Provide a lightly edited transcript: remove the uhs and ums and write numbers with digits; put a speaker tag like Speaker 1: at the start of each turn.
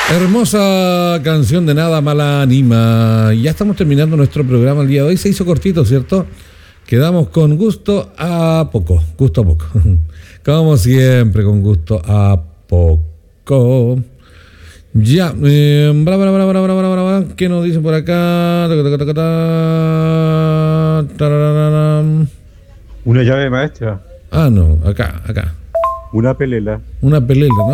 Speaker 1: Hermosa canción de Nada Mala Anima. Ya estamos terminando nuestro programa el día de hoy. Se hizo cortito, ¿cierto? Quedamos con gusto a poco. Gusto a poco. Como siempre, con gusto a poco. Ya. ¿Qué nos dicen por acá?
Speaker 2: Una llave maestra.
Speaker 1: Ah, no. Acá.
Speaker 2: Una pelela.
Speaker 1: Una pelela, ¿no?